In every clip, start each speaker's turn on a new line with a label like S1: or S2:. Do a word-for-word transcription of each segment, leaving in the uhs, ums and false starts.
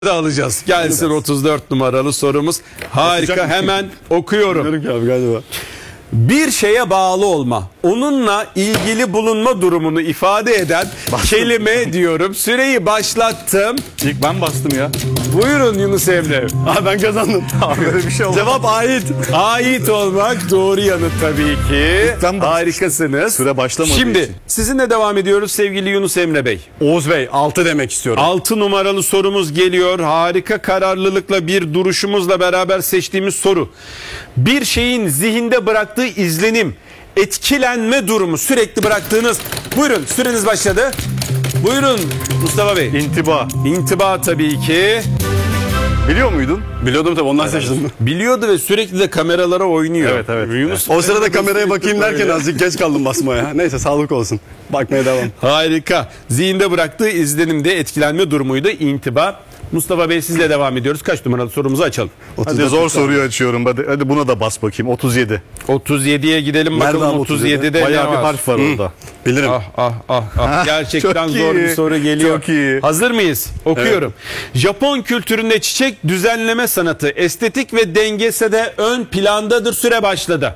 S1: da alacağız. Gelsin otuz dört numaralı sorumuz. Harika, hemen okuyorum.
S2: Bilmiyorum ki abi galiba.
S1: Bir şeye bağlı olma, onunla ilgili bulunma durumunu ifade eden kelime diyorum. Süreyi başlattım.
S2: İlk ben bastım ya.
S1: Buyurun Yunus Emre.
S2: Abi ben kazandım. Abi böyle bir şey oldu.
S1: Cevap ait. Ait olmak doğru yanıt tabii ki.
S2: Ben bastım.
S1: Harikasınız.
S2: Süre başlamadığı
S1: Şimdi
S2: için.
S1: sizinle devam ediyoruz sevgili Yunus Emre Bey.
S2: Oğuz Bey altı demek istiyorum.
S1: altı numaralı sorumuz geliyor. Harika kararlılıkla bir duruşumuzla beraber seçtiğimiz soru. Bir şeyin zihinde bıraktığı izlenim, etkilenme durumu sürekli bıraktığınız. Buyurun, süreniz başladı. Buyurun Mustafa Bey.
S2: İntiba.
S1: İntiba tabii ki.
S2: Biliyor muydun?
S3: Biliyordum tabii ondan seçtim.
S1: Biliyordu ve sürekli de kameralara oynuyor.
S2: Evet, evet.
S1: Yunus
S3: O sırada kameraya bakayım derken azıcık geç kaldım basmaya. Neyse sağlık olsun. Bakmaya devam.
S1: Harika. Zihinde bıraktığı izlenimde etkilenme durumuydu. İntiba. Mustafa Bey sizle devam ediyoruz. Kaç numaralı sorumuzu açalım?
S2: Hadi zor soruyu açıyorum. Hadi, hadi buna da bas bakayım. otuz yedi.
S1: otuz yediye gidelim
S3: Nerede
S1: bakalım.
S3: abi
S1: otuz
S3: otuz
S1: yedide
S3: yedi?
S1: ne
S2: Bayağı bir
S1: var?
S2: harf var orada.
S3: Bilirim.
S1: Ah ah ah ah. Gerçekten
S2: Çok
S1: zor
S2: iyi.
S1: bir soru geliyor.
S2: Çok iyi.
S1: Hazır mıyız? Okuyorum. Japon kültüründe çiçek düzenleme sanatı, estetik ve dengesi de ön plandadır. Süre başladı.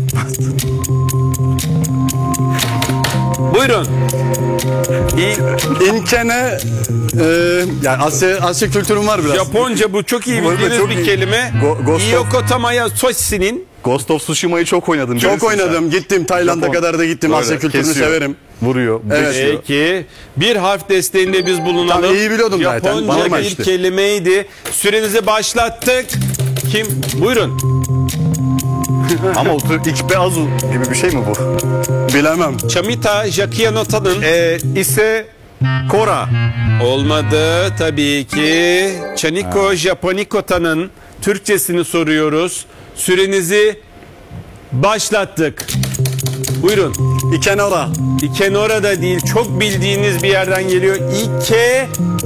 S1: Buyurun. İ-
S3: İnkene e, yani Asya, Asya kültürüm var biraz.
S1: Japonca bu çok iyi
S3: Bu arada
S1: bildiğiniz
S3: çok
S1: bir
S3: iyi.
S1: kelime.
S3: Go- Ghost of-
S1: Iyoko Tamaya Soshi'nin
S2: Ghost of Tsushima'yı çok oynadım.
S3: Çok
S2: bilirsin
S3: oynadım. Gittim Tayland'a
S2: Japon.
S3: kadar da gittim.
S2: Böyle
S3: Asya kültürünü
S2: kesiyor.
S3: severim.
S2: Vuruyor.
S3: Evet.
S2: geçiyor.
S1: Peki. Bir harf desteğinde biz bulunalım.
S3: Tabii iyi biliyordum zaten.
S1: Japonca
S3: Bana
S1: bir
S3: işte.
S1: kelimeydi. Sürenizi başlattık. Kim? Buyurun.
S2: Ama otur ikbe azu gibi bir şey mi bu?
S3: Bilemem.
S1: Chamita Jakiyanota'nın
S2: Ee, ise Kora.
S1: olmadı tabii ki. Chaniko Japonikota'nın Türkçesini soruyoruz. Sürenizi başlattık. Buyurun.
S3: İkenora.
S1: İkenora da değil. Çok bildiğiniz bir yerden geliyor. İke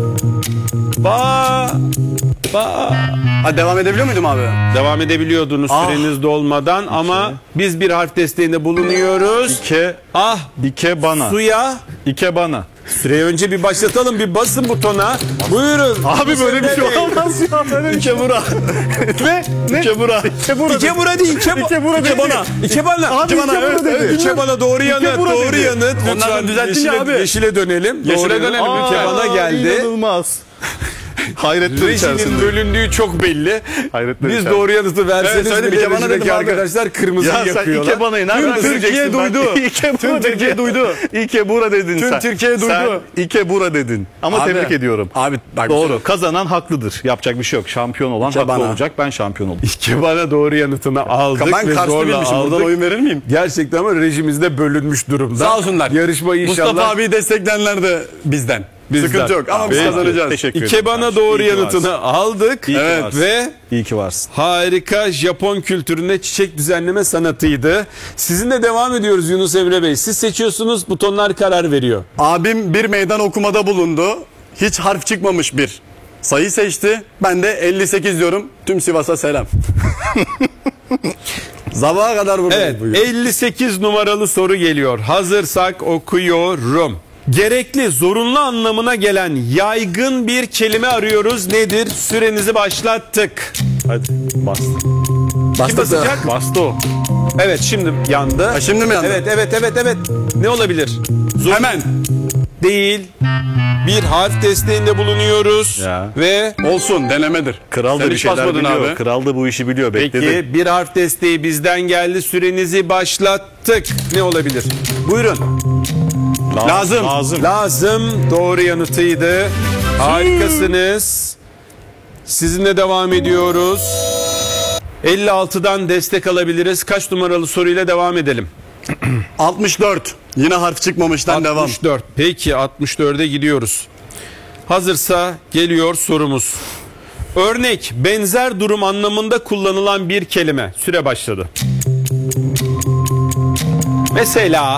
S1: ba ba
S3: Ha, devam edebiliyor muydum abi?
S1: Devam edebiliyordunuz
S3: Ah.
S1: süreniz dolmadan ama biz bir harf desteğinde bulunuyoruz.
S2: İke,
S1: Ah
S2: ike bana.
S1: suya
S2: İke bana.
S1: süreyi önce bir başlatalım, bir basın butona. Buyurun.
S2: Abi böyle bir şey olamaz ya. Böyle bir şey.
S3: İkebura.
S1: Ne? Ne?
S3: İkebura.
S1: İkebura değil. İke,
S3: İkebura dedi.
S1: İkebana. İkebana.
S3: Abi
S1: İkebana,
S3: İkebura
S1: evet,
S3: dedi.
S1: evet. İkebana doğru yanıt.
S3: İkebura
S1: Doğru
S3: dedi.
S1: yanıt.
S3: Onlardan
S1: Lütfen
S3: düzelttin
S1: yeşile,
S3: ya abi.
S1: yeşile dönelim.
S3: Yeşile
S1: Doğru yanıt.
S3: dönelim.
S1: Aa, İkebana geldi.
S2: İnanılmaz. Hayretler
S1: Rejinin
S2: içerisinde.
S1: bölündüğü çok belli.
S2: Hayretler
S1: Biz
S2: içerisinde.
S1: doğru yanıtı verseniz
S3: Evet, söyledim,
S1: bile
S3: İkebana dedim
S1: rejideki
S3: abi.
S1: arkadaşlar kırmızı
S2: Ya sen
S1: yakıyorlar.
S2: İkebana'yı nereden
S3: Tüm Türkiye
S2: bileceksin? Ben-
S3: duydu.
S2: İkebura
S3: Tüm
S2: dedi.
S3: Türkiye duydu.
S2: İkebura dedin
S3: Tüm
S2: sen.
S3: Türkiye duydu.
S2: Sen İkebura dedin. Ama
S3: Abi,
S2: tebrik ediyorum.
S3: abi bak-
S2: Doğru. Kazanan haklıdır. Yapacak bir şey yok. Şampiyon olan
S3: İkebana.
S2: haklı olacak. Ben şampiyon oldum.
S1: İkebana doğru yanıtını aldık
S3: Ben
S1: ve
S3: Karslı
S1: zorla
S3: bilmişim.
S1: aldık.
S3: Buradan oyun verir miyim?
S1: Gerçekten ama rejimizde bölünmüş durumda.
S3: Sağ olsunlar.
S1: Yarışma inşallah.
S3: Mustafa abiyi destekleyenler de bizden.
S1: Bizden.
S3: Sıkıntı yok ama biz
S1: Peki.
S3: kazanacağız.
S2: Teşekkür ederim.
S1: İkebana
S2: kardeşim.
S1: doğru
S2: İyi ki
S1: yanıtını
S2: varsın.
S1: aldık.
S2: İyi ki
S1: Evet
S2: varsın.
S1: ve
S2: İyi ki varsın.
S1: harika Japon kültüründe çiçek düzenleme sanatıydı. Sizinle devam ediyoruz Yunus Emre Bey. Siz seçiyorsunuz, butonlar karar veriyor.
S3: Abim bir meydan okumada bulundu. Hiç harf çıkmamış bir sayı seçti. Ben de elli sekiz diyorum. Tüm Sivas'a selam. Sabaha kadar buradayız
S1: Evet,
S3: bugün.
S1: elli sekiz numaralı soru geliyor. Hazırsak okuyorum. Gerekli, zorunlu anlamına gelen yaygın bir kelime arıyoruz. Nedir? Sürenizi başlattık.
S2: Hadi bastı.
S1: Kim
S3: Bastı.
S1: basacak?
S2: Bastı o.
S1: Evet, şimdi yandı.
S3: Ha, şimdi mi yandı?
S1: Evet, evet, evet, evet. Ne olabilir? Zor
S3: Hemen.
S1: değil. Bir harf desteğinde bulunuyoruz.
S2: Ya.
S1: Ve
S3: Olsun denemedir.
S2: Kral da
S3: Sen
S2: bir
S3: hiç
S2: şeyler
S3: basmadın
S2: biliyor.
S3: abi.
S2: Kral da bu işi biliyor. Bekledi.
S1: peki bir harf desteği bizden geldi. Sürenizi başlattık. Ne olabilir? Buyurun.
S3: Lazım.
S2: Lazım.
S1: Lazım doğru yanıtıydı. Harikasınız. Sizinle devam ediyoruz. elli altıdan destek alabiliriz. Kaç numaralı soruyla devam edelim?
S3: altmış dört. Yine harf çıkmamıştan devam.
S1: altmış dört. Peki altmış dörde gidiyoruz. Hazırsa geliyor sorumuz. Örnek, benzer durum anlamında kullanılan bir kelime. Süre başladı. Mesela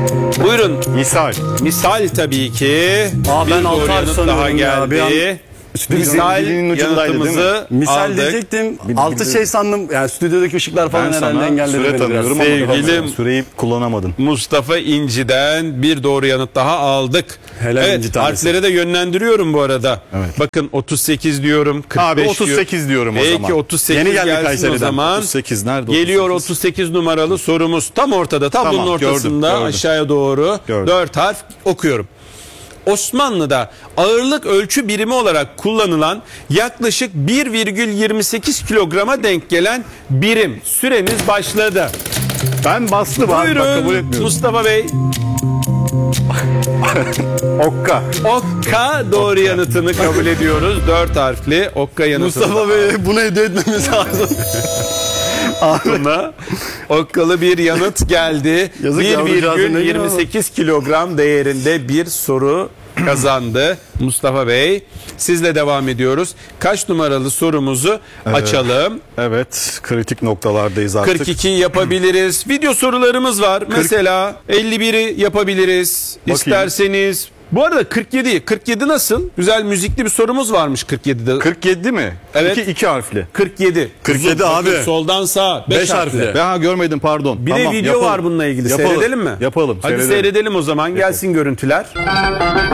S1: buyurun.
S2: Misal.
S1: Misal tabii ki.
S3: Aa,
S1: Bir
S3: ben
S1: doğru
S3: altı harf
S1: yanıt daha
S3: sanıyorum ya,
S1: geldi.
S3: bir an-
S1: Misal
S2: dilinin ucundaydı, değil mi?
S1: yanıtımızı
S3: Misal
S1: aldık.
S3: diyecektim.
S2: Bir-
S3: Altı
S2: bir-
S3: şey sandım. Yani stüdyodaki ışıklar falan
S2: Ben
S3: herhalde
S2: sana
S3: engelledi
S2: süre
S3: beni biraz.
S2: tanıyorum ama
S1: Sevgilim-
S2: süreyi kullanamadın.
S1: Mustafa İnci'den bir doğru yanıt daha aldık.
S3: Helal
S1: evet,
S3: İnci tanesi.
S1: harflere de yönlendiriyorum bu arada.
S2: Evet.
S1: Bakın otuz sekiz diyorum, kırk beş
S2: Abi otuz sekiz diyorum o zaman.
S1: Peki otuz sekiz
S3: Yeni geldi
S1: gelsin o
S3: Kayseri'den.
S1: zaman.
S2: otuz sekiz nerede?
S1: Geliyor
S2: otuz sekiz?
S1: otuz sekiz numaralı sorumuz. Tam ortada, tablonun
S2: Tamam, gördüm,
S1: ortasında
S2: gördüm.
S1: aşağıya doğru
S2: Gördüm.
S1: dört harf okuyorum. Osmanlı'da ağırlık ölçü birimi olarak kullanılan yaklaşık bir virgül yirmi sekiz kilograma denk gelen birim. Süremiz başladı.
S2: Ben bastım abi, bak kabul
S1: Buyurun
S2: etmiyorum.
S1: Mustafa Bey.
S2: Okka.
S1: Okka doğru yanıtını kabul ediyoruz. Dört harfli Okka yanıtını.
S3: Mustafa Bey bunu hediye etmemiz lazım.
S1: Buna Okkalı bir yanıt geldi.
S3: Yazık yavrucağızın, ne
S1: bir virgül yirmi sekiz kilogram değerinde bir soru kazandı Mustafa Bey. Sizle devam ediyoruz. Kaç numaralı sorumuzu açalım?
S2: Evet, kritik noktalardayız artık.
S1: kırk iki yapabiliriz. Video sorularımız var. Mesela elli biri yapabiliriz. İsterseniz. Bu arada kırk yedi. kırk yedi nasıl? Güzel müzikli bir sorumuz varmış kırk yedide.
S2: kırk yedi mi?
S1: Evet.
S2: İki, iki harfli.
S1: kırk yedi.
S3: kırk yedi
S1: Uzun,
S3: abi.
S1: bakın soldan sağa. beş
S3: Beş
S1: harfli.
S3: harfli.
S2: Ben ha, görmedim, pardon.
S1: Bir
S2: Tamam,
S1: de video
S2: yapalım.
S1: var bununla ilgili.
S2: Yapalım.
S1: Seyredelim mi?
S2: Yapalım.
S1: Hadi
S2: seyredelim.
S1: seyredelim o zaman. Gelsin görüntüler.